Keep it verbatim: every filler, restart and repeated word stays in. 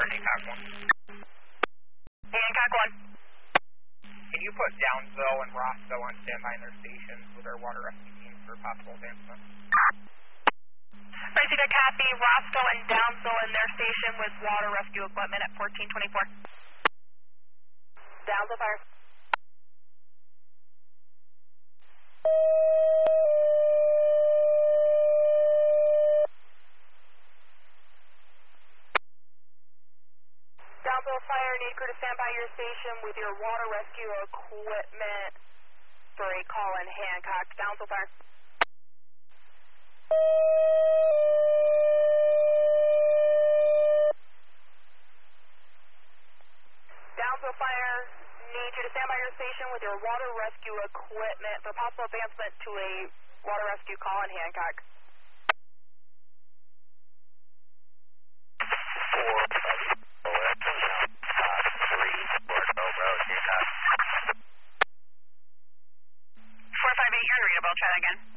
Hancock one. Hancock one. Can you put Downsville and Rossville on standby in their stations with our water rescue teams for possible advancement? Received a copy. Rossville and Downsville in their station with water rescue equipment at fourteen twenty-four. Downsville fire. Downsville fire, need crew to stand by your station with your water rescue equipment for a call in Hancock. Downsville fire. Downsville fire, need you to stand by your station with your water rescue equipment for possible advancement to a water rescue call in Hancock. four five eight, you're readable. Try that again.